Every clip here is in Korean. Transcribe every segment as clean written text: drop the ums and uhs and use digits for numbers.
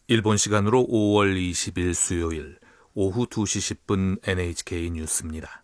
일본 시간으로 5월 20일 수요일 오후 2시 10분 NHK 뉴스입니다.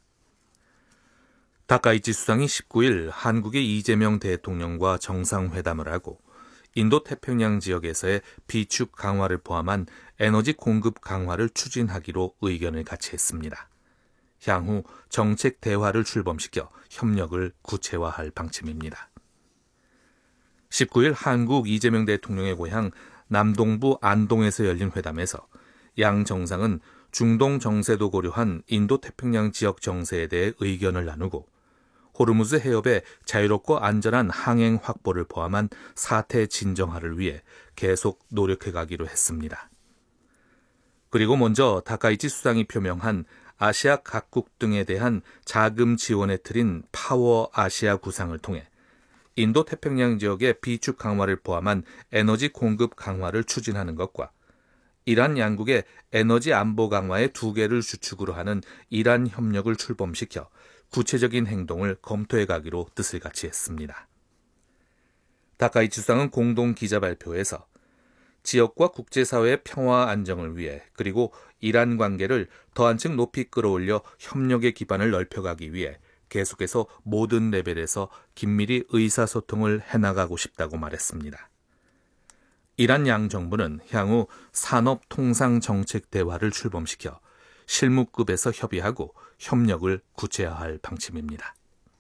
다카이치 수상이 19일 한국의 이재명 대통령과 정상회담을 하고 인도 태평양 지역에서의 비축 강화를 포함한 에너지 공급 강화를 추진하기로 의견을 같이 했습니다. 향후 정책 대화를 출범시켜 협력을 구체화할 방침입니다. 19일 한국 이재명 대통령의 고향 남동부 안동에서 열린 회담에서 양 정상은 중동 정세도 고려한 인도 태평양 지역 정세에 대해 의견을 나누고 호르무즈 해협의 자유롭고 안전한 항행 확보를 포함한 사태 진정화를 위해 계속 노력해가기로 했습니다. 그리고 먼저 다카이치 수상이 표명한 아시아 각국 등에 대한 자금 지원의 틀인 파워 아시아 구상을 통해 인도 태평양 지역의 비축 강화를 포함한 에너지 공급 강화를 추진하는 것과 이란 양국의 에너지 안보 강화의 두 개를 주축으로 하는 이란 협력을 출범시켜 구체적인 행동을 검토해 가기로 뜻을 같이 했습니다. 다카이치 수상은 공동 기자 발표에서 지역과 국제사회의 평화 안정을 위해 그리고 이란 관계를 더 한층 높이 끌어올려 협력의 기반을 넓혀가기 위해 계속해서 모든 레벨에서 긴밀히 의사소통을 해나가고 싶다고 말했습니다. 이란 양 정부는 향후 산업통상정책 대화를 출범시켜 실무급에서 협의하고 협력을 구체화할 방침입니다.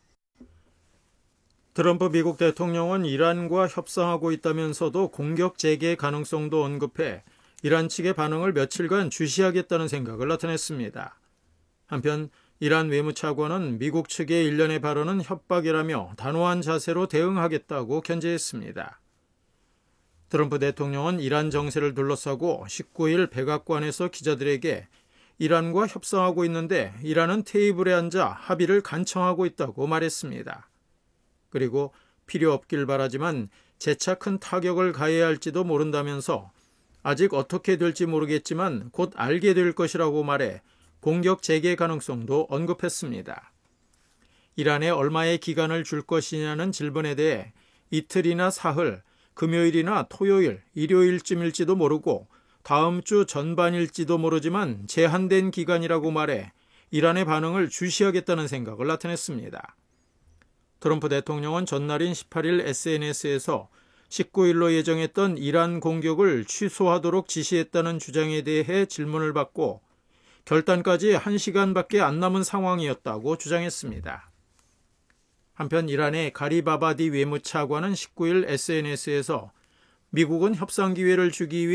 트럼프 미국 대통령은 이란과 협상하고 있다면서도 공격 재개 가능성도 언급해 이란 측의 반응을 며칠간 주시하겠다는 생각을 나타냈습니다. 한편 이란 외무차관은 미국 측의 일련의 발언은 협박이라며 단호한 자세로 대응하겠다고 견제했습니다. 트럼프 대통령은 이란 정세를 둘러싸고 19일 백악관에서 기자들에게 이란과 협상하고 있는데 이란은 테이블에 앉아 합의를 간청하고 있다고 말했습니다. 그리고 필요 없길 바라지만 재차 큰 타격을 가해야 할지도 모른다면서 아직 어떻게 될지 모르겠지만 곧 알게 될 것이라고 말해 공격 재개 가능성도 언급했습니다. 이란에 얼마의 기간을 줄 것이냐는 질문에 대해 이틀이나 사흘, 금요일이나 토요일, 일요일쯤일지도 모르고 다음 주 전반일지도 모르지만 제한된 기간이라고 말해 이란의 반응을 주시하겠다는 생각을 나타냈습니다. 트럼프 대통령은 전날인 18일 SNS에서 19일로 예정했던 이란 공격을 취소하도록 지시했다는 주장에 대해 질문을 받고 결단까지 1시간밖에 안 남은 상황이었다고 주장했습니다. 한편 이란의 가리바바디 외무차관은 19일 SNS에서 미국은 협상 기회를 주기 위해